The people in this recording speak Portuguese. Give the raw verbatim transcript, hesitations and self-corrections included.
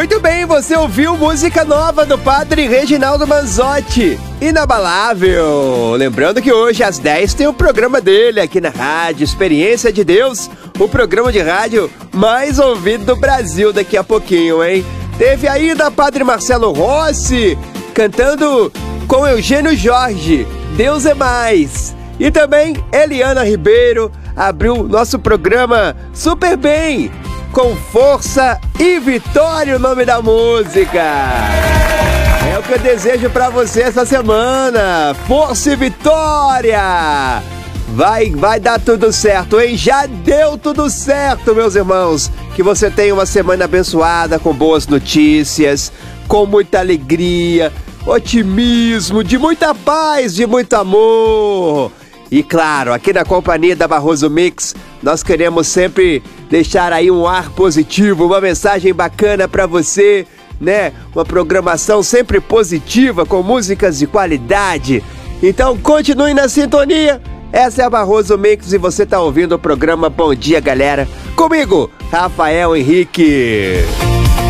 Muito bem, você ouviu música nova do Padre Reginaldo Manzotti, Inabalável. Lembrando que hoje às dez tem o programa dele aqui na rádio Experiência de Deus, o programa de rádio mais ouvido do Brasil daqui a pouquinho, hein? Teve ainda Padre Marcelo Rossi cantando com Eugênio Jorge, Deus é Mais. E também Eliana Ribeiro abriu nosso programa super bem, com Força e Vitória, o nome da música. É o que eu desejo pra você essa semana. Força e vitória. Vai, vai dar tudo certo, hein? Já deu tudo certo, meus irmãos. Que você tenha uma semana abençoada, com boas notícias, com muita alegria, otimismo, de muita paz, de muito amor. E claro, aqui na companhia da Barroso Mix, nós queremos sempre deixar aí um ar positivo, uma mensagem bacana pra você, né? Uma programação sempre positiva, com músicas de qualidade. Então continue na sintonia. Essa é a Barroso Mix e você tá ouvindo o programa Bom Dia, Galera. Comigo, Rafael Henrique.